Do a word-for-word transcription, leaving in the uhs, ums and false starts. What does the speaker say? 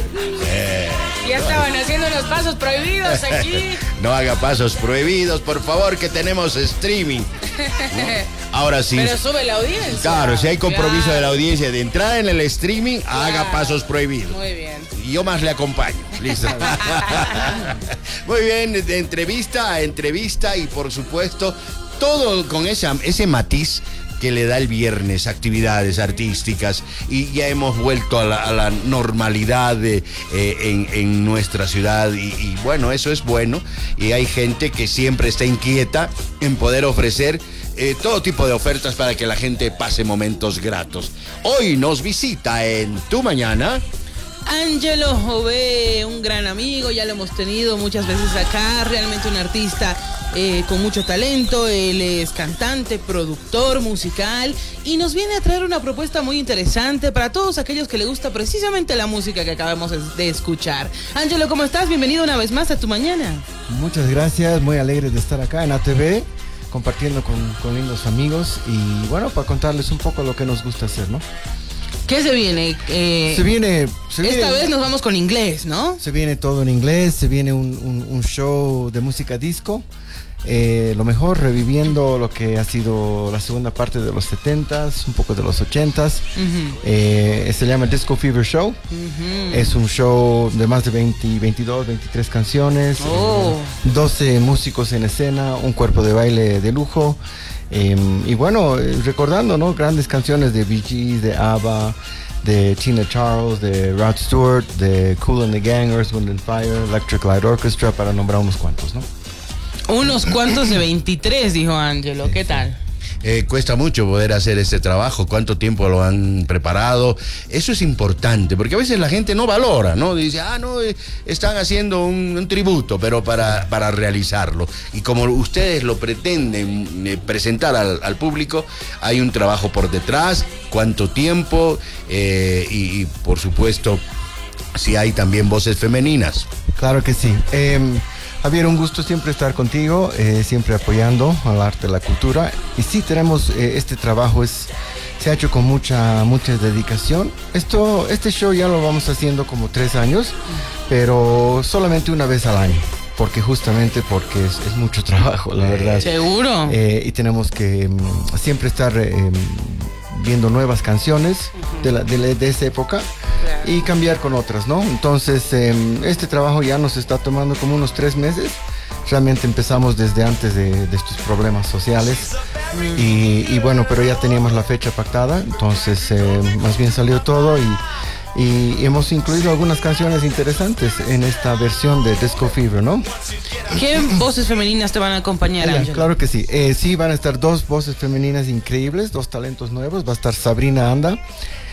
Eh, ya estaban haciendo los pasos prohibidos aquí. No haga pasos prohibidos, por favor, que tenemos streaming. ¿No? Ahora sí. Pero sube la audiencia. Claro, si hay compromiso Claro. de la audiencia de entrar en el streaming, Claro. haga pasos prohibidos. Muy bien. Y yo más le acompaño. Listo. Muy bien, de entrevista a entrevista y por supuesto, todo con esa, ese matiz que le da el viernes, actividades artísticas, y ya hemos vuelto a la, a la normalidad de, eh, en, en nuestra ciudad, y, y bueno, eso es bueno, y hay gente que siempre está inquieta en poder ofrecer eh, todo tipo de ofertas para que la gente pase momentos gratos. Hoy nos visita en Tu Mañana Ángelo Jové, un gran amigo, ya lo hemos tenido muchas veces acá, realmente un artista eh, con mucho talento. Él es cantante, productor musical y nos viene a traer una propuesta muy interesante para todos aquellos que le gusta precisamente la música que acabamos de escuchar. Ángelo, ¿cómo estás? Bienvenido una vez más a Tu Mañana. Muchas gracias, muy alegre de estar acá en A T V, compartiendo con, con lindos amigos y bueno, para contarles un poco lo que nos gusta hacer, ¿no? ¿Qué se viene? Eh, Se viene... Se esta viene, vez nos vamos con inglés, ¿no? Se viene todo en inglés, se viene un, un, un show de música disco, eh, lo mejor, reviviendo lo que ha sido la segunda parte de los setentas, un poco de los ochentas. Uh-huh. eh, se llama Disco Fever Show. Uh-huh. Es un show de más de veinte, veintidós, veintitrés canciones, Oh. eh, doce músicos en escena, un cuerpo de baile de lujo. Eh, y bueno, eh, recordando, ¿no? Grandes canciones de Bee Gees, de ABBA, de Tina Charles, de Rod Stewart, de Kool and the Gang, Earth, Wind and Fire, Electric Light Orchestra, para nombrar unos cuantos, ¿no? Unos cuantos de veintitrés, dijo Ángelo. ¿Qué tal? Eh, cuesta mucho poder hacer este trabajo. ¿Cuánto tiempo lo han preparado? Eso es importante, porque a veces la gente no valora, ¿no? Dice, ah, no, eh, están haciendo un, un tributo, pero para, para realizarlo. Y como ustedes lo pretenden eh, presentar al, al público, hay un trabajo por detrás, cuánto tiempo, eh, y, y por supuesto, si hay también voces femeninas. Claro que sí. Eh, Javier, un gusto siempre estar contigo, eh, siempre apoyando al arte, la cultura. Y sí, tenemos eh, este trabajo, es, se ha hecho con mucha, mucha dedicación. Esto, este show ya lo vamos haciendo como tres años, pero solamente una vez al año. Porque justamente porque es, es mucho trabajo, la verdad. ¿Seguro? Eh, y tenemos que um, siempre estar eh, viendo nuevas canciones uh-huh. de, la, de, la, de esa época. Y cambiar con otras, ¿no? Entonces, eh, este trabajo ya nos está tomando como unos tres meses. Realmente empezamos desde antes de, de estos problemas sociales. Mm. Y, y bueno, pero ya teníamos la fecha pactada. Entonces, eh, más bien salió todo y, y, y hemos incluido algunas canciones interesantes en esta versión de Disco Fever, ¿no? ¿Qué voces femeninas te van a acompañar, Ella, Ángelo? claro que sí. Eh, sí, van a estar dos voces femeninas increíbles, dos talentos nuevos. Va a estar Sabrina Anda.